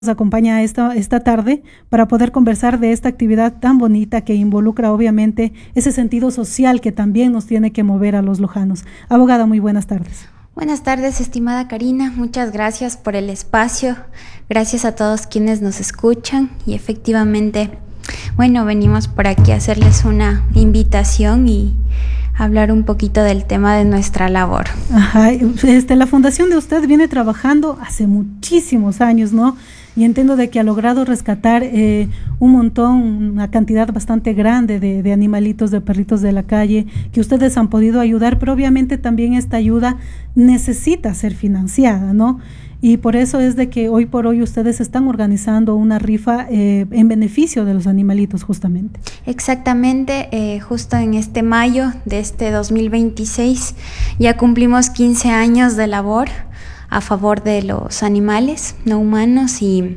Nos acompaña esta tarde para poder conversar de esta actividad tan bonita que involucra obviamente ese sentido social que también nos tiene que mover a los lojanos. Abogada, muy buenas tardes. Buenas tardes, estimada Karina. Muchas gracias por el espacio. Gracias a todos quienes nos escuchan y efectivamente, venimos por aquí a hacerles una invitación y hablar un poquito del tema de nuestra labor. Ajá, la fundación de usted viene trabajando hace muchísimos años, ¿no? Y entiendo de que ha logrado rescatar un montón, una cantidad bastante grande de animalitos, de perritos de la calle, que ustedes han podido ayudar, pero obviamente también esta ayuda necesita ser financiada, ¿no? Y por eso es de que hoy por hoy ustedes están organizando una rifa en beneficio de los animalitos justamente. Exactamente, justo en este mayo de este 2026 ya cumplimos 15 años de labor a favor de los animales no humanos y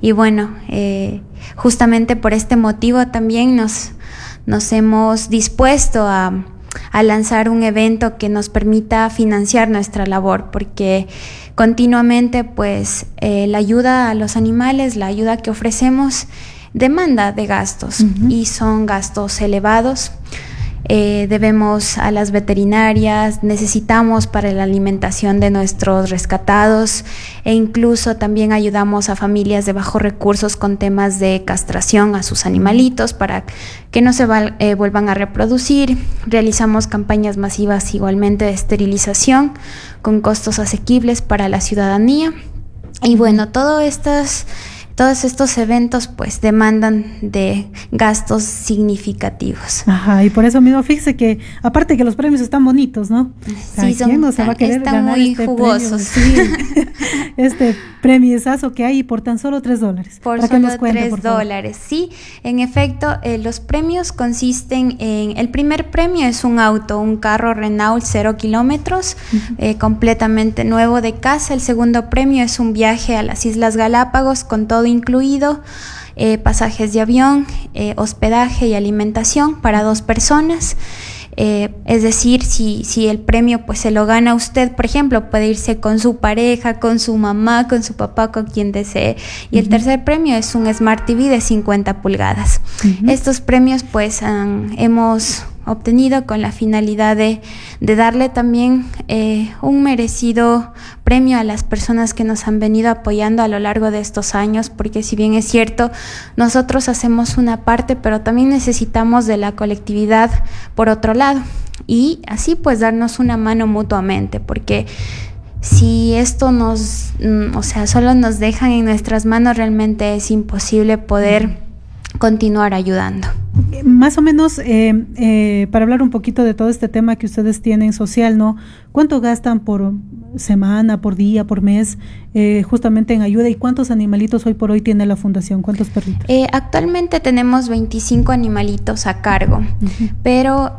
justamente por este motivo también nos hemos dispuesto a lanzar un evento que nos permita financiar nuestra labor, porque continuamente la ayuda a los animales, la ayuda que ofrecemos demanda de gastos y son gastos elevados. Debemos a las veterinarias, necesitamos para la alimentación de nuestros rescatados e incluso también ayudamos a familias de bajos recursos con temas de castración a sus animalitos para que no se vuelvan a reproducir. Realizamos campañas masivas igualmente de esterilización con costos asequibles para la ciudadanía y todos estos eventos demandan de gastos significativos. Ajá, y por eso mismo fíjese que aparte que los premios están bonitos, ¿no? Sí, están muy jugosos. Premio, sí, este premiesazo que hay por tan solo $3. Por solo $3, sí. En efecto, los premios consisten el primer premio es un auto, un carro Renault 0 kilómetros, completamente nuevo de casa. El segundo premio es un viaje a las Islas Galápagos con todo incluido, pasajes de avión, hospedaje y alimentación para 2 personas. Es decir, si el premio se lo gana usted, por ejemplo, puede irse con su pareja, con su mamá, con su papá, con quien desee. Y el tercer premio es un Smart TV de 50 pulgadas. Estos premios hemos obtenido con la finalidad de darle también un merecido premio a las personas que nos han venido apoyando a lo largo de estos años, porque si bien es cierto, nosotros hacemos una parte, pero también necesitamos de la colectividad por otro lado, y así darnos una mano mutuamente, porque si esto solo nos dejan en nuestras manos, realmente es imposible poder continuar ayudando. Más o menos, para hablar un poquito de todo este tema que ustedes tienen social, ¿no? ¿Cuánto gastan por semana, por día, por mes, justamente en ayuda? ¿Y cuántos animalitos hoy por hoy tiene la fundación? ¿Cuántos perritos? Actualmente tenemos 25 animalitos a cargo, pero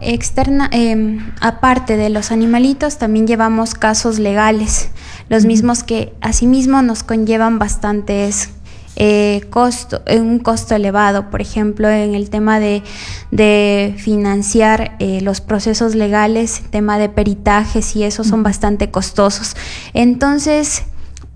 aparte de los animalitos, también llevamos casos legales, los mismos que asimismo nos conllevan bastantes un costo elevado, por ejemplo, en el tema de financiar los procesos legales, tema de peritajes y eso son bastante costosos. Entonces,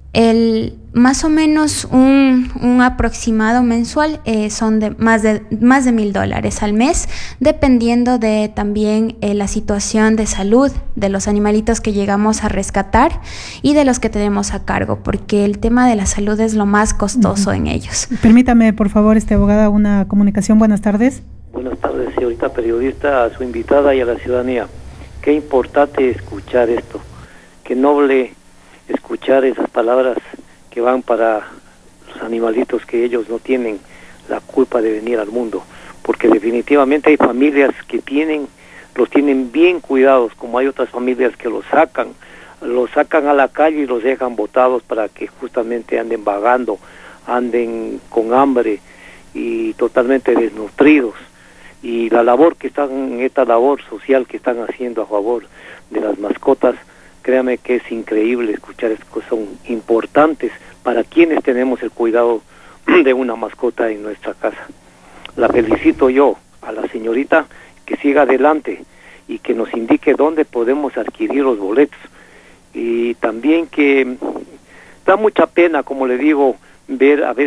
más o menos un aproximado mensual son de más de $1,000 al mes, dependiendo de también la situación de salud de los animalitos que llegamos a rescatar y de los que tenemos a cargo, porque el tema de la salud es lo más costoso en ellos. Permítame, por favor, abogada, una comunicación. Buenas tardes. Buenas tardes, señorita periodista, a su invitada y a la ciudadanía. Qué importante escuchar esto, qué noble escuchar esas palabras que van para los animalitos, que ellos no tienen la culpa de venir al mundo, porque definitivamente hay familias que los tienen bien cuidados, como hay otras familias que los sacan a la calle y los dejan botados para que justamente anden vagando, anden con hambre y totalmente desnutridos. Y esta labor social que están haciendo a favor de las mascotas, créame que es increíble escuchar estas cosas, son importantes para quienes tenemos el cuidado de una mascota en nuestra casa. La felicito yo a la señorita, que siga adelante y que nos indique dónde podemos adquirir los boletos. Y también que da mucha pena, como le digo, ver a veces